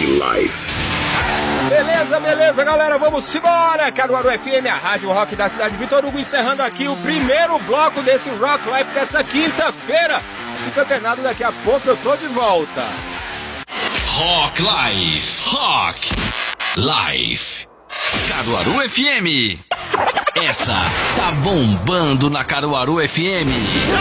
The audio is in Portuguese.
Life. Beleza, galera, vamos embora! Caruaru FM, a Rádio Rock da cidade de Vitor Hugo, encerrando aqui o primeiro bloco desse Rock Life dessa quinta-feira. Fica antenado, daqui a pouco eu tô de volta. Rock Life. Caruaru FM. Essa tá bombando na Caruaru FM.